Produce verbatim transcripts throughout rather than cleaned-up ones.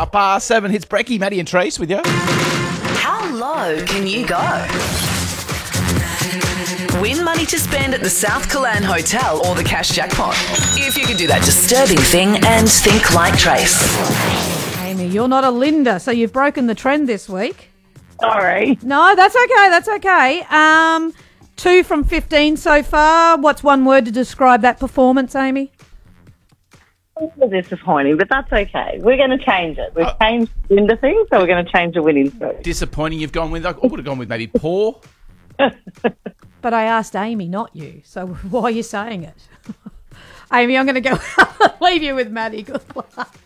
Half past seven hits Brecky, Maddie and Trace with you. How low can you go? Win money to spend at the South Killarn Hotel or the cash jackpot. If you could do that disturbing thing and think like Trace. Amy, you're not a Linda, so you've broken the trend this week. Sorry. No, that's okay, that's okay. Um, two from fifteen so far. What's one word to describe that performance, Amy? It's disappointing, but that's okay. We're going to change it. We've Uh, changed into things, so we're going to change the winning streak. Disappointing you've gone with. I would have gone with maybe poor. But I asked Amy, not you. So why are you saying it? Amy, I'm going to go leave you with Maddie. Good luck.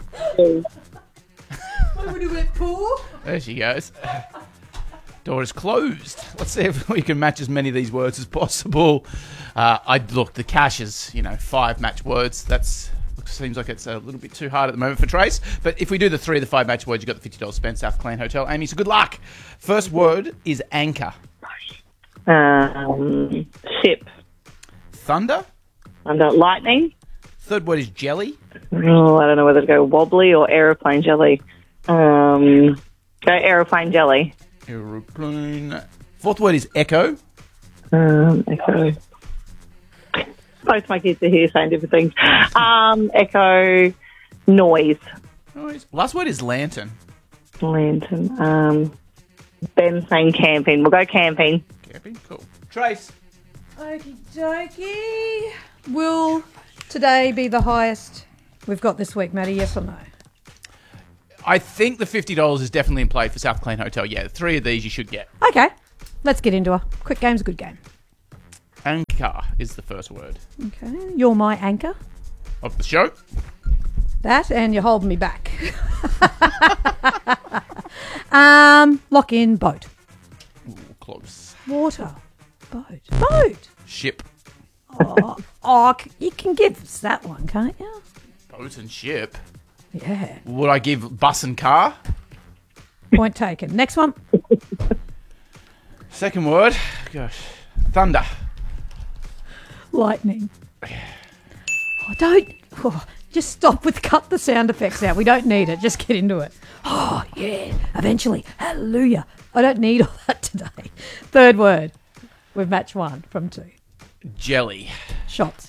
What would you went poor? There she goes. Door is closed. Let's see if we can match as many of these words as possible. Uh, I look, the cash is, you know, five match words. That's seems like it's a little bit too hard at the moment for Trace. But if we do the three of the five match words, you've got the fifty dollars spent, South Killarn Hotel. Amy, so good luck. First word is anchor. Um, ship. Thunder. Under lightning. Third word is jelly. Oh, I don't know whether to go wobbly or aeroplane jelly. Um, go aeroplane jelly. Aeroplane. Fourth word is echo. Um, echo. Both my kids are here saying different things. Um, echo. Noise. Noise. Last word is lantern. Lantern. Um, Ben saying camping. We'll go camping. Camping. Cool. Trace. Okie dokie. Will today be the highest we've got this week, Maddie? Yes or no? I think the fifty dollars is definitely in play for South Killarn Hotel. Yeah, three of these you should get. Okay. Let's get into her. Quick game's a good game. Anchor is the first word. Okay. You're my anchor. Of the show. That, and you're holding me back. um, lock in boat. Ooh, close. Water. Boat. Boat. Ship. Oh, oh, c- you can give us that one, can't you? Boat and ship. Yeah. Would I give bus and car? Point taken. Next one. Second word. Gosh. Thunder. Lightning. Oh, don't. Oh, just stop with cut the sound effects out. We don't need it. Just get into it. Oh, yeah. Eventually. Hallelujah. I don't need all that today. Third word. We've matched one from two. Jelly. Shots.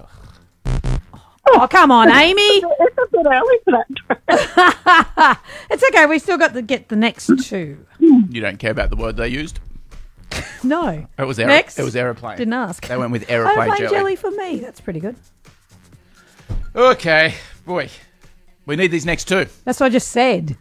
Oh, come on, Amy. It's a bit early for that. It's okay. We still got to get the next two. You don't care about the word they used? No. It was aer- Next. It was aeroplane. Didn't ask. They went with aeroplane, Aeroplane jelly. jelly for me. That's pretty good. Okay. Boy. We need these next two. That's what I just said.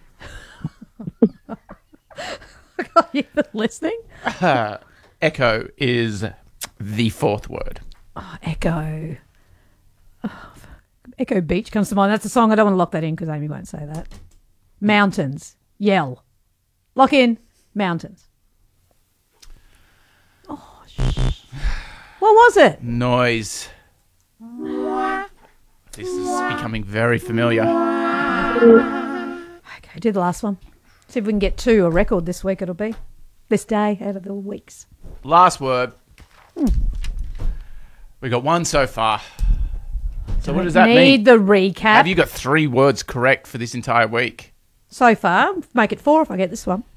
Are you even listening? Uh, echo is the fourth word. Oh, Echo. Oh, Echo Beach comes to mind. That's a song. I don't want to lock that in because Amy won't say that. Mountains. Yell. Lock in. Mountains. Oh, shh. What was it? Noise. This is becoming very familiar. Okay, do the last one. See if we can get two, a record this week it'll be. This day out of the weeks. Last word. Hmm. We got one so far. So what does that Need mean? the recap. Have you got three words correct for this entire week? So far, make it four if I get this one.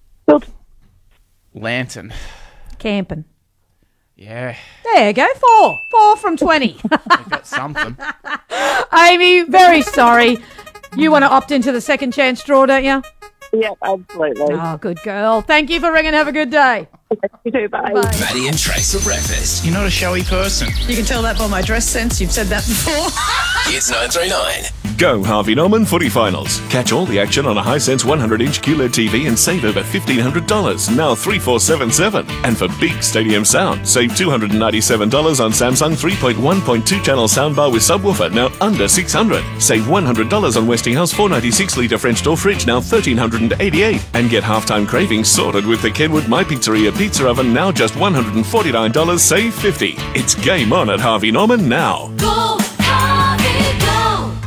Lantern. Camping. Yeah. There you go, four. Four from twenty. I got something. Amy, very sorry. You want to opt into the second chance draw, don't you? Yep, absolutely. Oh, good girl. Thank you for ringing. Have a good day. You too, bye. Bye. Maddie and Trace for breakfast. You're not a showy person. You can tell that by my dress sense. You've said that before. It's nine three nine. Go Harvey Norman Footy Finals. Catch all the action on a Hisense one hundred inch Q L E D T V and save over fifteen hundred dollars, now three four seven seven. And for big stadium sound, save two hundred ninety-seven dollars on Samsung three point one point two channel soundbar with subwoofer, now under six hundred dollars. Save one hundred dollars on Westinghouse four ninety-six litre French door fridge, now one thousand three hundred eighty-eight dollars. And get halftime cravings sorted with the Kenwood My Pizzeria pizza oven, now just one hundred forty-nine dollars, save fifty dollars. It's game on at Harvey Norman now. Go, Harvey, go. Options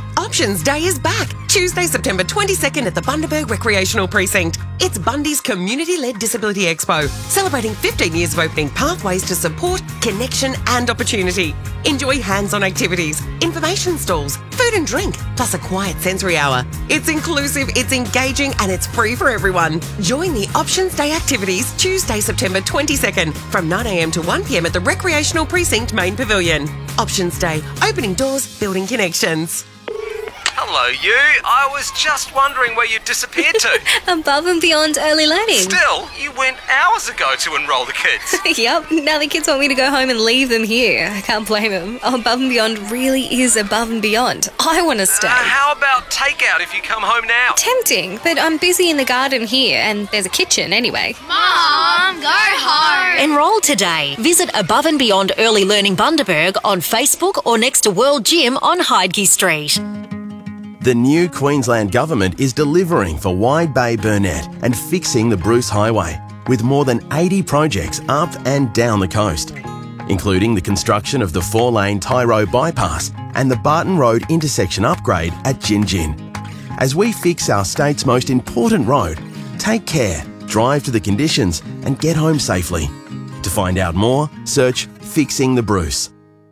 Options Day is back, Tuesday, September twenty-second at the Bundaberg Recreational Precinct. It's Bundy's community-led disability expo, celebrating fifteen years of opening pathways to support, connection and opportunity. Enjoy hands-on activities, information stalls, food and drink, plus a quiet sensory hour. It's inclusive, it's engaging and it's free for everyone. Join the Options Day activities Tuesday, September twenty-second from nine a m to one p m at the Recreational Precinct Main Pavilion. Options Day, opening doors, building connections. Hello, you. I was just wondering where you disappeared to. Above and Beyond Early Learning. Still, you went hours ago to enrol the kids. Yep, now the kids want me to go home and leave them here. I can't blame them. Oh, Above and Beyond really is above and beyond. I want to stay. Uh, how about takeout if you come home now? Tempting, but I'm busy in the garden here and there's a kitchen anyway. Mom, go home. Enrol today. Visit Above and Beyond Early Learning Bundaberg on Facebook or next to World Gym on Heidke Street. The new Queensland Government is delivering for Wide Bay Burnett and fixing the Bruce Highway with more than eighty projects up and down the coast, including the construction of the four-lane Tyro bypass and the Barton Road intersection upgrade at Gin Gin. As we fix our state's most important road, take care, drive to the conditions and get home safely. To find out more, search Fixing the Bruce.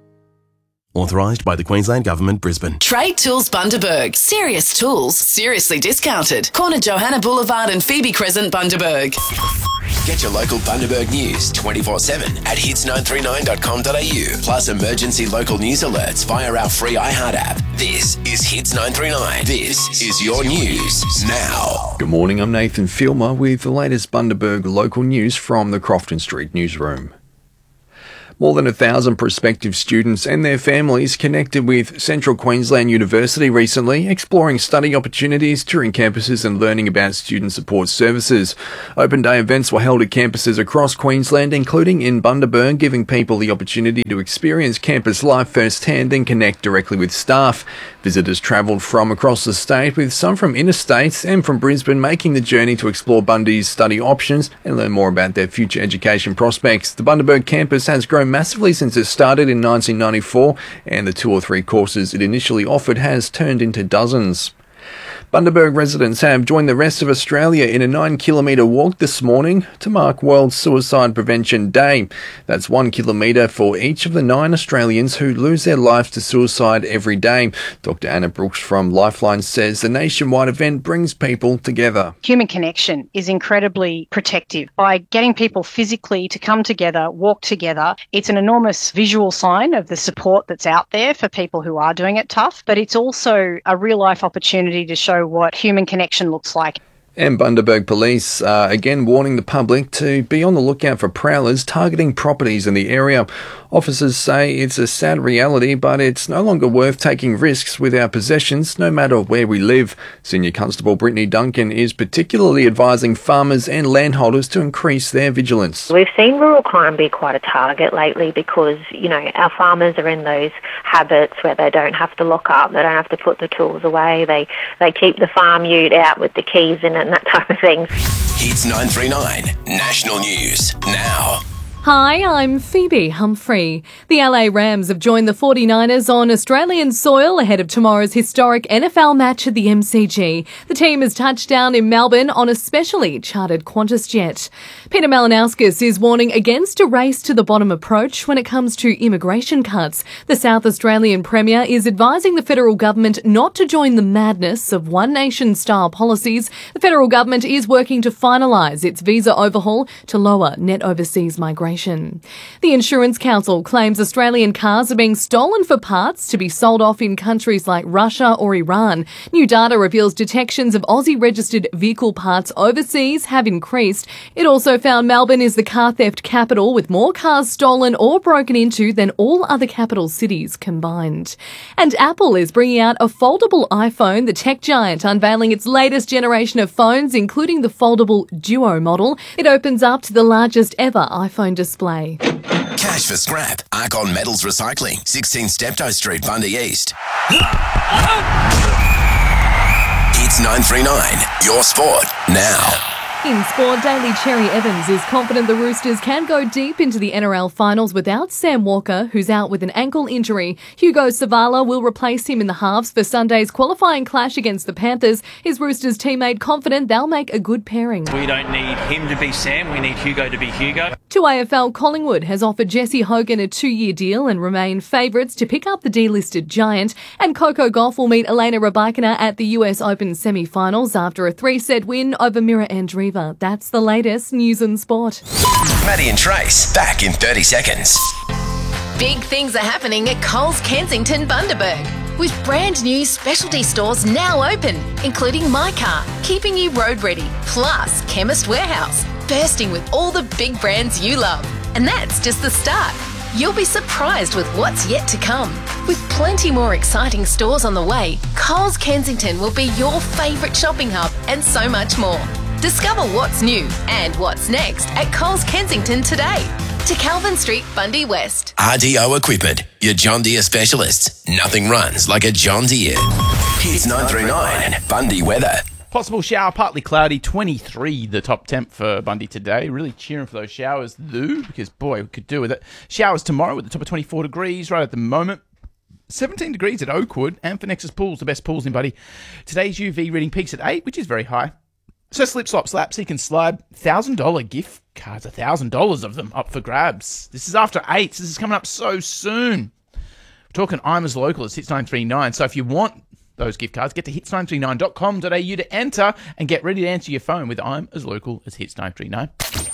Authorised by the Queensland Government, Brisbane. Trade Tools Bundaberg. Serious tools, seriously discounted. Corner Johanna Boulevard and Phoebe Crescent, Bundaberg. Get your local Bundaberg news twenty-four seven at hits nine three nine dot com dot a u. Plus emergency local news alerts via our free iHeart app. This is Hits nine three nine. This is your news now. Good morning, I'm Nathan Filmer with the latest Bundaberg local news from the Crofton Street newsroom. More than a thousand prospective students and their families connected with Central Queensland University recently, exploring study opportunities, touring campuses and learning about student support services. Open day events were held at campuses across Queensland, including in Bundaberg, giving people the opportunity to experience campus life firsthand and connect directly with staff. Visitors travelled from across the state, with some from interstate and from Brisbane, making the journey to explore Bundy's study options and learn more about their future education prospects. The Bundaberg campus has grown massively since it started in nineteen ninety-four, and the two or three courses it initially offered has turned into dozens. Bundaberg residents have joined the rest of Australia in a nine kilometre walk this morning to mark World Suicide Prevention Day. That's one kilometre for each of the nine Australians who lose their lives to suicide every day. Doctor Anna Brooks from Lifeline says the nationwide event brings people together. Human connection is incredibly protective. By getting people physically to come together, walk together, it's an enormous visual sign of the support that's out there for people who are doing it tough, but it's also a real-life opportunity to show what human connection looks like. And Bundaberg Police are again warning the public to be on the lookout for prowlers targeting properties in the area. Officers say it's a sad reality, but it's no longer worth taking risks with our possessions, no matter where we live. Senior Constable Brittany Duncan is particularly advising farmers and landholders to increase their vigilance. We've seen rural crime be quite a target lately because, you know, our farmers are in those habits where they don't have to lock up, they don't have to put the tools away, they, they keep the farm ute out with the keys in it and that type of thing. Hits nine three nine, National News Now. Hi, I'm Phoebe Humphrey. The L A Rams have joined the forty-niners on Australian soil ahead of tomorrow's historic N F L match at the M C G. The team has touched down in Melbourne on a specially chartered Qantas jet. Peter Malinauskas is warning against a race-to-the-bottom approach when it comes to immigration cuts. The South Australian Premier is advising the federal government not to join the madness of one-nation-style policies. The federal government is working to finalise its visa overhaul to lower net overseas migration. The Insurance Council claims Australian cars are being stolen for parts to be sold off in countries like Russia or Iran. New data reveals detections of Aussie-registered vehicle parts overseas have increased. It also found Melbourne is the car theft capital, with more cars stolen or broken into than all other capital cities combined. And Apple is bringing out a foldable iPhone, the tech giant unveiling its latest generation of phones, including the foldable Duo model. It opens up to the largest ever iPhone display. Cash for scrap. Arcon Metals Recycling. sixteen Steptoe Street, Bundy East. Hits nine three nine. Your sport now. In sport, Daily Cherry Evans is confident the Roosters can go deep into the N R L finals without Sam Walker, who's out with an ankle injury. Hugo Savala will replace him in the halves for Sunday's qualifying clash against the Panthers. His Roosters teammate confident they'll make a good pairing. We don't need him to be Sam, we need Hugo to be Hugo. To A F L, Collingwood has offered Jesse Hogan a two-year deal and remain favourites to pick up the delisted giant. And Coco Gauff will meet Elena Rybakina at the U S Open semi-finals after a three-set win over Mira Andreeva. That's the latest news and sport. Maddie and Trace, back in thirty seconds. Big things are happening at Coles Kensington Bundaberg, with brand new specialty stores now open, including My Car, keeping you road ready, plus Chemist Warehouse, bursting with all the big brands you love. And that's just the start. You'll be surprised with what's yet to come. With plenty more exciting stores on the way, Coles Kensington will be your favourite shopping hub and so much more. Discover what's new and what's next at Coles Kensington today. To Calvin Street, Bundy West. R D O Equipment, your John Deere specialists. Nothing runs like a John Deere. Hits nine three nine, Bundy weather. Possible shower, partly cloudy, twenty-three the top temp for Bundy today. Really cheering for those showers, though, because, boy, we could do with it. Showers tomorrow with the top of twenty-four degrees right at the moment. seventeen degrees at Oakwood and for Nexus Pools, the best pools in Bundy. Today's U V reading peaks at eight, which is very high. So slip, slop, slap, seek and slide. one thousand dollars gift cards, one thousand dollars of them up for grabs. This is after eight. This is coming up so soon. We're talking I'm As Local as Hits nine three nine. So if you want those gift cards, get to hits nine three nine dot com dot a u to enter and get ready to answer your phone with I'm As Local as Hits nine three nine.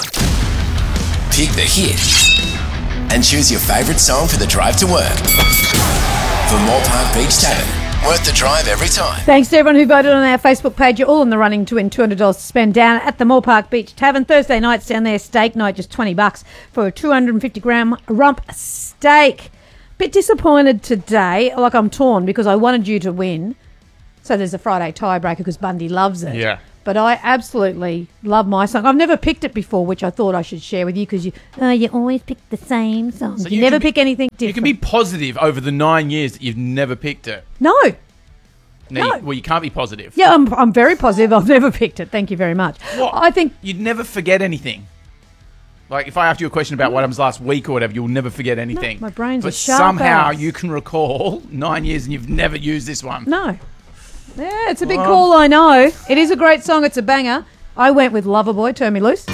Pick the hit and choose your favourite song for the drive to work. For Moore Park Beach Tavern. Worth the drive every time. Thanks to everyone who voted on our Facebook page. You're all in the running to win two hundred dollars to spend down at the Moore Park Beach Tavern. Thursday nights down there, steak night, just twenty bucks for a two hundred fifty gram rump steak. Bit disappointed today. Like, I'm torn because I wanted you to win. So there's a Friday tiebreaker because Bundy loves it. Yeah. But I absolutely love my song. I've never picked it before, which I thought I should share with you because you oh, you always pick the same song. So you, you never can be- pick anything different. You can be positive over the nine years that you've never picked it. No. No, No. You, well, you can't be positive. Yeah, I'm, I'm very positive. I've never picked it. Thank you very much. What? I think You'd never forget anything. Like, if I asked you a question about what happens last week or whatever, you'll never forget anything. my brain's but as sharp somehow as- you can recall nine years and you've never used this one. No. Yeah, it's a big Well- call, I know. It is a great song. It's a banger. I went with Loverboy, Turn Me Loose.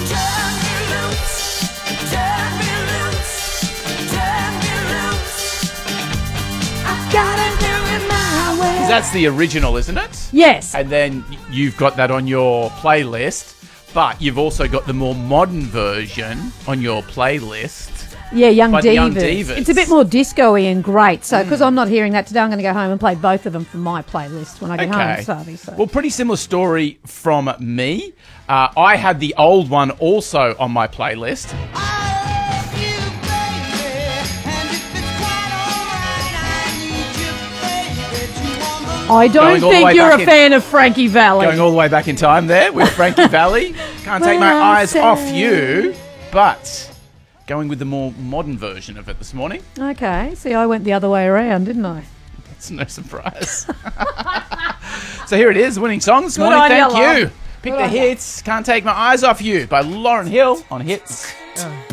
Because that's the original, isn't it? Yes. And then y- you've got that on your playlist, but you've also got the more modern version on your playlist. Yeah, Young by the Divas. Young Divas. It's a bit more disco-y and great. So, because I'm not hearing that today, I'm going to go home and play both of them from my playlist when I get home, Savi. So. Well, pretty similar story from me. Uh, I had the old one also on my playlist. I don't Going all the way think you're back a in- fan of Frankie Valli. Going all the way back in time there with Frankie Valli. Can't take my Well eyes off said. you, but going with the more modern version of it this morning. Okay, see, I went the other way around, didn't I? It's no surprise. So here it is, the winning song this Good morning. on Thank ya, you. love. Pick Good the on ya. hits. Can't Take My Eyes Off You by Lauren Hill on Hits.